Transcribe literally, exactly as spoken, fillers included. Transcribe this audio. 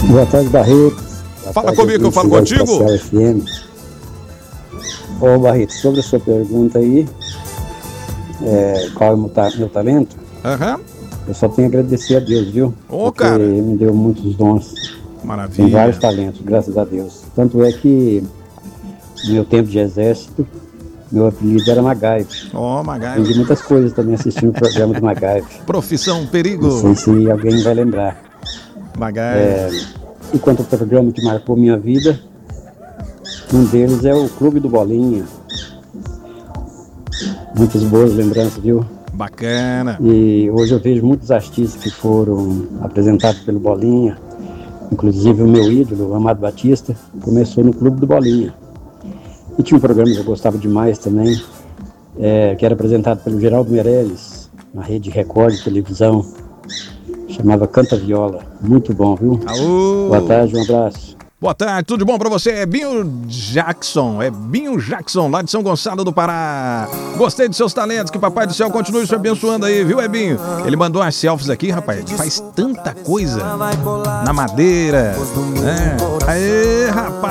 Boa tarde, Barreto. Boa Fala tarde, comigo que eu falo contigo. F M. Ô, Barreto, sobre a sua pergunta aí, é, qual é o meu, ta- meu talento? Aham. Eu só tenho a agradecer a Deus, viu? Ô, Porque cara. Ele me deu muitos dons. Tem Maravilha. vários talentos, graças a Deus. Tanto é que, no meu tempo de exército, meu apelido era MacGyver. Ó, Aprendi MacGyver. muitas coisas também assistindo o programa do MacGyver. Profissão Perigo. Não sei se alguém vai lembrar. MacGyver. E quanto ao programa que marcou minha vida, um deles é o Clube do Bolinha. Muitas boas lembranças, viu? Bacana. E hoje eu vejo muitos artistas que foram apresentados pelo Bolinha, inclusive o meu ídolo, o Amado Batista, começou no Clube do Bolinha. E tinha um programa que eu gostava demais também, é, que era apresentado pelo Geraldo Meirelles, na Rede Record de televisão, chamava Canta Viola. Muito bom, viu? Alô. Boa tarde, um abraço. Boa tarde, tudo bom pra você? É Binho Jackson, é Binho Jackson, lá de São Gonçalo do Pará. Gostei dos seus talentos, que Papai do Céu continue te abençoando aí, viu, Ebinho? Ele mandou umas selfies aqui, rapaz, ele faz tanta coisa na madeira, né? Aê, rapaz!